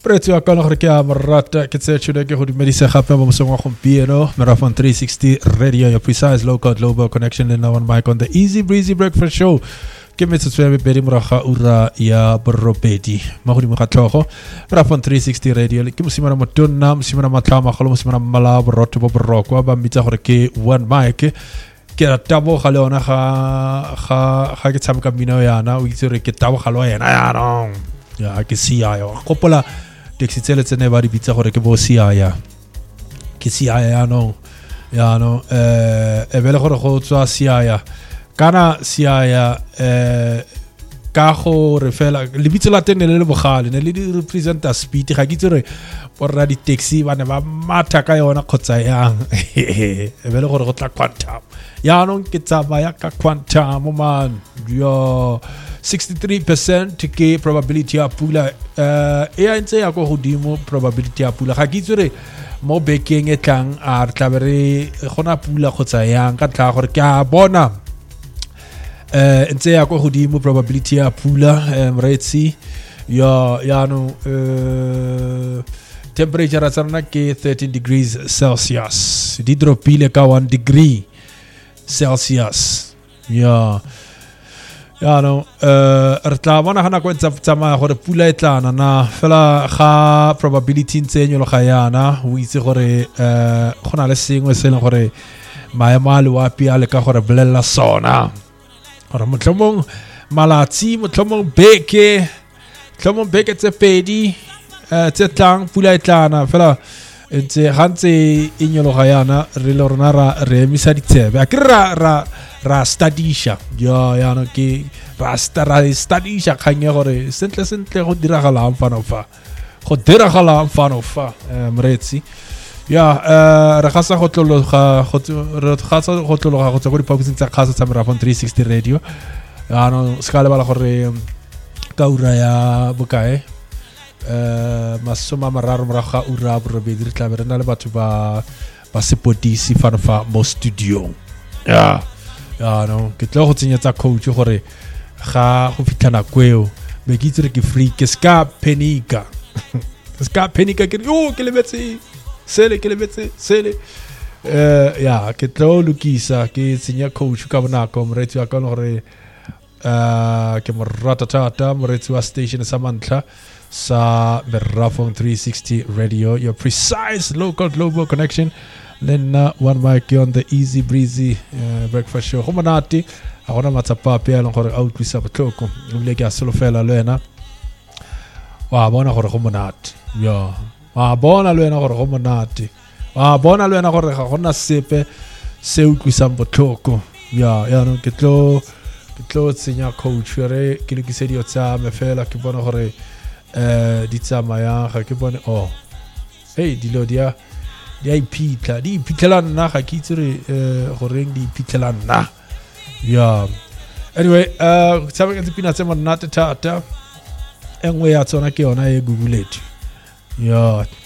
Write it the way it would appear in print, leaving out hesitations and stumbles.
Moretsi wa kana gore ke a morata ke tsetsho ke go dumedisa gape mo mosong wa gompieno Merafon 360 Radio, your precise local global connection in one mic on the Easy Breezy Breakfast Show. Ke metsotso ya bedi moraga ura ya borobedi mo godimo ga tlhogo Merafon 360 Radio ke mosimana motonna mosimana matlama galo mosimana mmala borotho bo borokwa ba mmitsa gore ke one mic ke tabo ga le ona ga ke tshameka mmino yana o itse re ke tabo ga lo yena yana ya ke siaya gopola taxi tsele tsene ba di bitsa gore ke bo siaya ke siaya no e bele gore go tswa siaya kana siaya ka go re fela le bitse la teng le bogale ne le di representa speed ga ke itse re borra di taxi ba ne ba matha ka yona khotsa yang e bele gore go tla quantum ya no ke tsabaya ka quantum man yo 63% ke probability ya pula e a ntse ya go godimo probability ya pula ga ke itse re mo bekeng e tlang a re tlabere gona pula khotsa yang ka tla gore ke a bona ntse ya go godimo probability ya pula mretsi ya no temperature a tsana ke 13 degrees Celsius di dropile ka 1 degree Celsius ya no re tla bona gana go tsamaya gore pula e tlana na fela ga probability ntsenyo le ga yana o itse gore go na le sengwe se leng gore maemo a loapi a le ka gore bolella sona gore motlhomong malatsi motlhomong beke tse pedi tse tlang pula e tlana fela ntse gantse e nyologa yana re le rona re emisa ditsebe a ke ra studisha ya no ke ra studisha kganye gore sentle go diragalang fanofa mretsi ya re gasa go tlologa go tswa go diphaposing tsa kgaso tsa Merafon 360 Radio ya no skale bala gore ka ura ya bokae masoma mararo moraga ura borobedi re tla be re na le batho ba sepodisi fanofa mo studio ya no ke tlo go tsenyetsa coach gore ga go fitlhana kweo be ke itse re ke free ke ska panika ke yo ke lebetse sele ya ke tlo lukisa ke tsenya coach ka bonako moretsi wa ka gore ke mo rata thata moretsi wa station sa mantla sa Merafon 360 Radio, your precise local global connection. Then one mic on the Easy Breezy Breakfast Show. Go monate a gona matsapa pe a leng gore a utlwisa botlhoko o le ke a solo fela le wena wa bona gore go monate ya wa bona le wena gore go monate wa bona le wena gore ga gona sepe se utlwisang botlhoko ya no ke tlo tsenya coach re ke le ke se dio tsa me fela ke bona gore di tsamaya ga ke bone hey dilo dia iphitlhela nna ga ke itse re goreng di iphitlhela nna ya anyway tsaba ke pina tse monate thata engwe ya tsona ke yona e Google ya